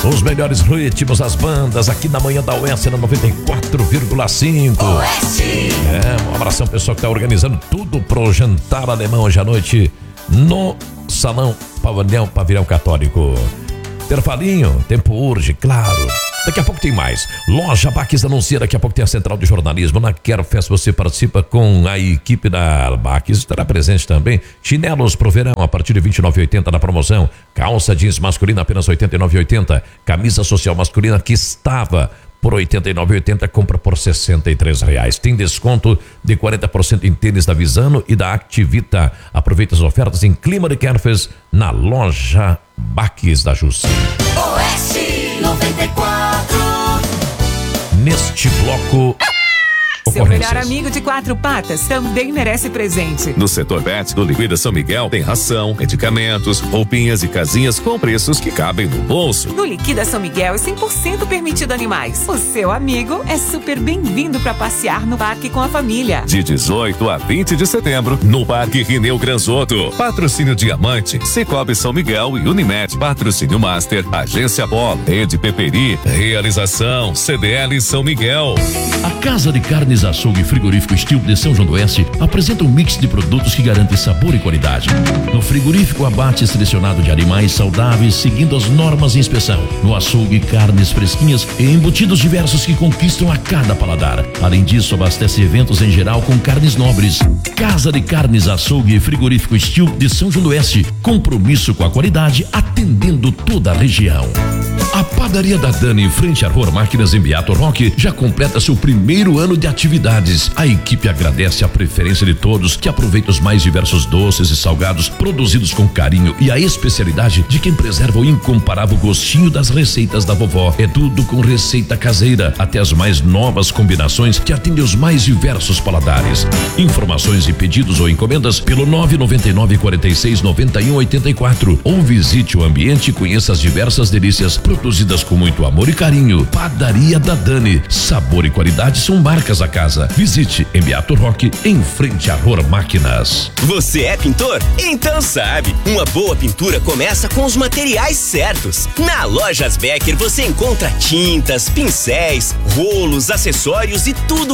Os melhores ritmos das bandas aqui na manhã da Oeste na 94,5. Um abração pessoal que tá organizando tudo pro jantar alemão hoje à noite no Salão Pavilhão Católico. Intervalinho, tempo urge, claro. Daqui a pouco tem mais. Loja Baques anuncia, daqui a pouco tem a Central de Jornalismo. Na Quero Fest você participa com a equipe da Baques. Estará presente também. Chinelos pro verão a partir de R$ 29,80 na promoção. Calça jeans masculina apenas R$ 89,80. Camisa social masculina que estava por R$ 89,80, compra por R$ 63,00. Tem desconto de 40% em tênis da Visano e da Activita. Aproveita as ofertas em clima de Querfes na Loja Baques da Jussi. Oeste 94. Neste bloco, seu melhor amigo de quatro patas também merece presente. No setor pet do Liquida São Miguel tem ração, medicamentos, roupinhas e casinhas com preços que cabem no bolso. No Liquida São Miguel é 100% permitido animais. O seu amigo é super bem-vindo para passear no parque com a família. De 18 a 20 de setembro, no Parque Rineu Granzotto. Patrocínio Diamante, Cicobi São Miguel e Unimed. Patrocínio Master, Agência Bola, Rede Peperi. Realização CDL São Miguel. A Casa de Carnes Açougue Frigorífico Estilo de São João do Oeste apresenta um mix de produtos que garante sabor e qualidade. No frigorífico, abate selecionado de animais saudáveis seguindo as normas de inspeção. No açougue, carnes fresquinhas e embutidos diversos que conquistam a cada paladar. Além disso, abastece eventos em geral com carnes nobres. Casa de Carnes Açougue Frigorífico Estilo de São João do Oeste. Compromisso com a qualidade, atendendo toda a região. A Padaria da Dani, em frente a Arroar Máquinas em Beato Roque, já completa seu primeiro ano de atividades. A equipe agradece a preferência de todos que aproveitam os mais diversos doces e salgados produzidos com carinho e a especialidade de quem preserva o incomparável gostinho das receitas da vovó. É tudo com receita caseira, até as mais novas combinações que atendem os mais diversos paladares. Informações e pedidos ou encomendas pelo 999-46-9184 ou visite o ambiente e conheça as diversas delícias produzidas com muito amor e carinho. Padaria da Dani, sabor e qualidade são marcas da casa. Visite em Beato Roque, em frente a Arroar Máquinas. Você é pintor? Então sabe, uma boa pintura começa com os materiais certos. Na Lojas Becker você encontra tintas, pincéis, rolos, acessórios e tudo